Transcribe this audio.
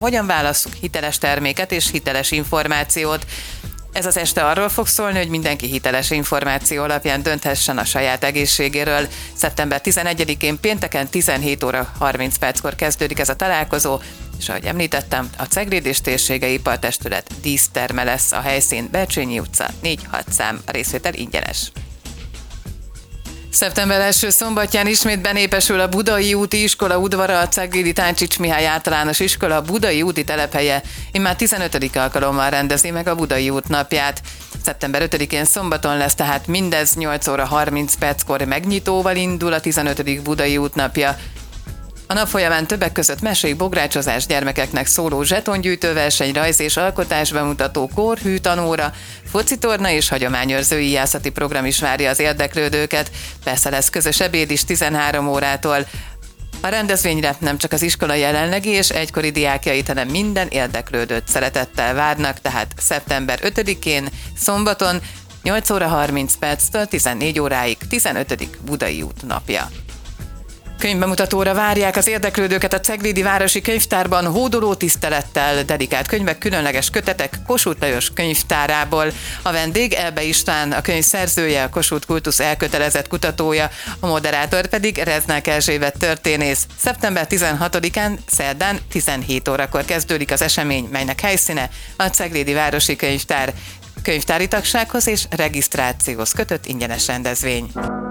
Hogyan válasszuk hiteles terméket és hiteles információt. Ez az este arról fog szólni, hogy mindenki hiteles információ alapján dönthessen a saját egészségéről. Szeptember 11-én pénteken 17 óra 30 perckor kezdődik ez a találkozó, és ahogy említettem, a Cegléd és térsége ipartestület díszterme lesz a helyszín, Bercsényi utca 4-6 szám, a részvétel ingyenes. Szeptember első szombatján ismét benépesül a Budai úti iskola udvara, a Ceglédi Táncsics Mihály általános iskola a Budai úti telephelye immár 15. alkalommal rendezi meg a Budai út napját. Szeptember 5-én szombaton lesz tehát mindez, 8 óra 30 perckor megnyitóval indul a 15. Budai út napja. A nap folyamán többek között mesék, bográcsozás, gyermekeknek szóló zsetongyűjtőverseny, rajz és alkotás bemutató, kórhű tanóra, focitorna és hagyományőrző íjászati program is várja az érdeklődőket. Persze lesz közös ebéd is 13 órától. A rendezvényre nem csak az iskola jelenlegi és egykori diákjait, hanem minden érdeklődőt szeretettel várnak, tehát szeptember 5-én, szombaton 8 óra 30 perctől 14 óráig 15. Budai út napja. Könyvbemutatóra várják az érdeklődőket a Ceglédi Városi Könyvtárban hódoló tisztelettel, dedikált könyvek, különleges kötetek Kossuth Lajos könyvtárából. A vendég Elbe István, a könyv szerzője, a Kossuth kultusz elkötelezett kutatója, a moderátor pedig Reznák Erzsébet történész. Szeptember 16-án, szerdán 17 órakor kezdődik az esemény, melynek helyszíne a Ceglédi Városi Könyvtár. Könyvtári tagsághoz és regisztrációhoz kötött ingyenes rendezvény.